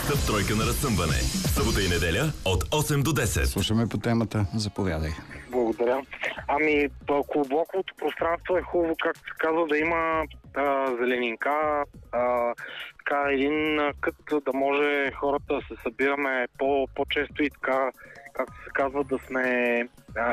Късната тройка на разсъмване. Събота и неделя от 8 до 10. Слушаме по темата. Заповядай. Благодаря. Околоблоковото пространство е хубаво, както се казва, да има зеленинка, така един кът, да може хората да се събираме по-често и така, както се казва, да сме